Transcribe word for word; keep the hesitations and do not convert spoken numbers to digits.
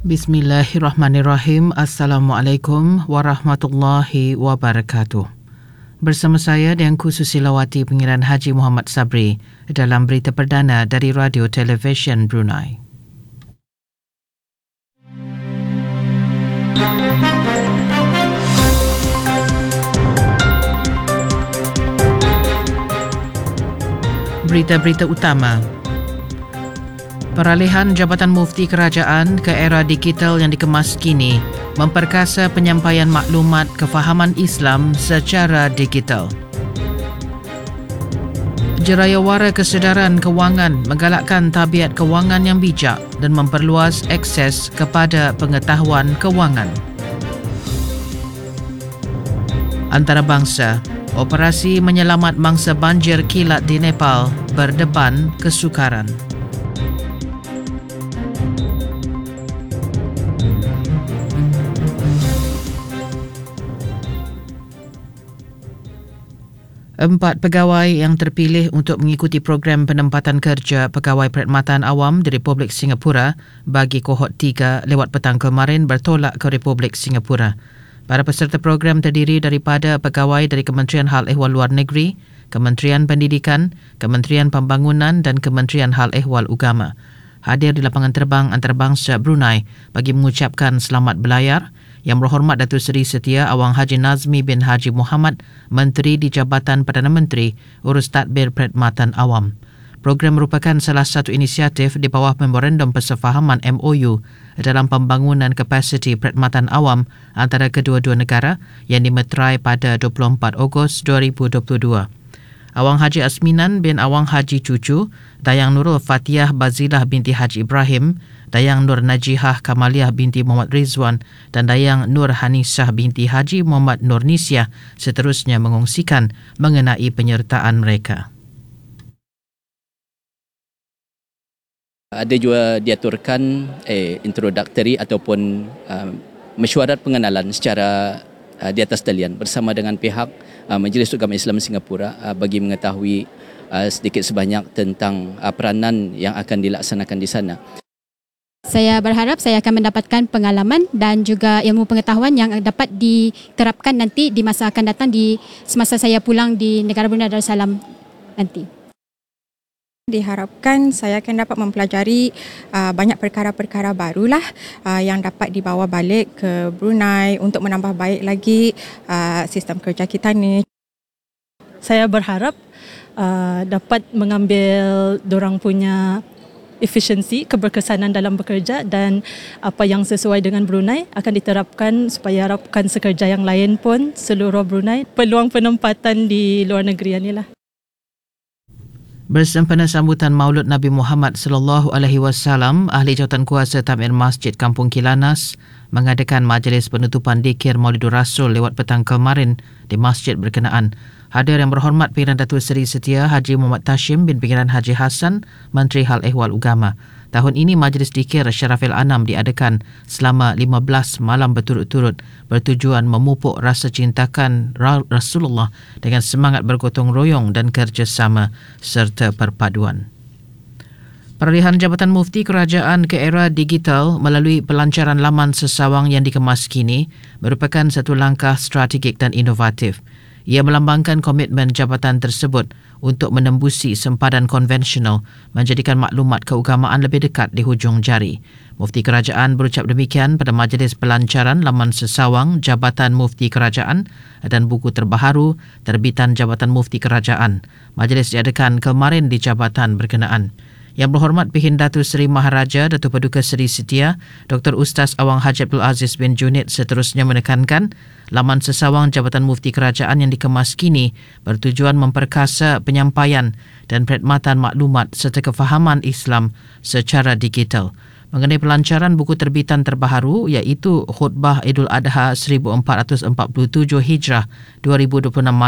Bismillahirrahmanirrahim. Assalamualaikum warahmatullahi wabarakatuh. Bersama saya Dianku Susilawati Pengiran Haji Muhammad Sabri dalam berita perdana dari Radio Television Brunei. Berita-berita utama. Peralihan Jabatan Mufti Kerajaan ke era digital yang dikemas kini memperkasa penyampaian maklumat kefahaman Islam secara digital. Jerayawara Kesedaran Kewangan menggalakkan tabiat kewangan yang bijak dan memperluas akses kepada pengetahuan kewangan. Antarabangsa, operasi menyelamat mangsa banjir kilat di Nepal berdepan kesukaran. Empat pegawai yang terpilih untuk mengikuti program penempatan kerja pegawai perkhidmatan awam di Republik Singapura bagi kohort tiga lewat petang kemarin bertolak ke Republik Singapura. Para peserta program terdiri daripada pegawai dari Kementerian Hal Ehwal Luar Negeri, Kementerian Pendidikan, Kementerian Pembangunan dan Kementerian Hal Ehwal Ugama. Hadir di lapangan terbang antarabangsa Brunei bagi mengucapkan selamat berlayar Yang Berhormat Datuk Seri Setia Awang Haji Nazmi bin Haji Muhammad, Menteri di Jabatan Perdana Menteri urus tadbir perkhidmatan awam. Program merupakan salah satu inisiatif di bawah Memorandum Persefahaman M O U dalam pembangunan kapasiti perkhidmatan awam antara kedua-dua negara yang dimeterai pada dua puluh empat Ogos dua ribu dua puluh dua. Awang Haji Asminan bin Awang Haji Cucu, Dayang Nurul Fatihah Bazilah binti Haji Ibrahim, Dayang Nur Najihah Kamaliah binti Muhammad Rizwan dan Dayang Nur Hanisah binti Haji Muhammad Nur Nisyah seterusnya mengongsikan mengenai penyertaan mereka. Ada juga diaturkan eh, introductory ataupun uh, mesyuarat pengenalan secara uh, di atas talian bersama dengan pihak uh, Majlis Ugama Islam Singapura uh, bagi mengetahui uh, sedikit sebanyak tentang uh, peranan yang akan dilaksanakan di sana. Saya berharap saya akan mendapatkan pengalaman dan juga ilmu pengetahuan yang dapat diterapkan nanti di masa akan datang di semasa saya pulang di negara Brunei Darussalam nanti. Diharapkan saya akan dapat mempelajari uh, banyak perkara-perkara barulah uh, yang dapat dibawa balik ke Brunei untuk menambah baik lagi uh, sistem kerja kita ni. Saya berharap uh, dapat mengambil dorang punya efisiensi, keberkesanan dalam bekerja dan apa yang sesuai dengan Brunei akan diterapkan supaya harapkan sekerja yang lain pun seluruh Brunei peluang penempatan di luar negeri inilah. Bersempena sambutan Maulud Nabi Muhammad sallallahu alaihi wasallam, Ahli Jawatan Kuasa Takmir Masjid Kampung Kilanas mengadakan majlis penutupan dikir Maulidur Rasul lewat petang kemarin di masjid berkenaan. Hadir Yang Berhormat Pengiran Datuk Seri Setia Haji Muhammad Tashim bin Pengiran Haji Hassan, Menteri Hal Ehwal Ugama. Tahun ini Majlis Dikir Syarafil Anam diadakan selama lima belas malam berturut-turut bertujuan memupuk rasa cintakan Rasulullah dengan semangat bergotong royong dan kerjasama serta perpaduan. Peralihan Jabatan Mufti Kerajaan ke era digital melalui pelancaran laman sesawang yang dikemas kini merupakan satu langkah strategik dan inovatif. Ia melambangkan komitmen jabatan tersebut untuk menembusi sempadan konvensional menjadikan maklumat keugamaan lebih dekat di hujung jari. Mufti Kerajaan berucap demikian pada majlis pelancaran laman sesawang Jabatan Mufti Kerajaan dan buku terbaharu terbitan Jabatan Mufti Kerajaan. Majlis diadakan kemarin di jabatan berkenaan. Yang Berhormat Pihin Datuk Seri Maharaja Datuk Paduka Seri Setia Doktor Ustaz Awang Haji Abdul Aziz bin Junid seterusnya menekankan laman sesawang Jabatan Mufti Kerajaan yang dikemas kini bertujuan memperkasa penyampaian dan perkhidmatan maklumat serta kefahaman Islam secara digital. Mengenai pelancaran buku terbitan terbaharu iaitu Khutbah Idul Adha seribu empat ratus empat puluh tujuh Hijrah dua ribu dua puluh enam